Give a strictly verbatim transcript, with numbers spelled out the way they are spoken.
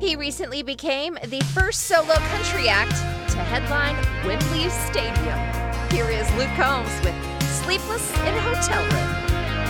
He recently became the first solo country act to headline Wembley Stadium. Here is Luke Combs with Sleepless in a Hotel Room.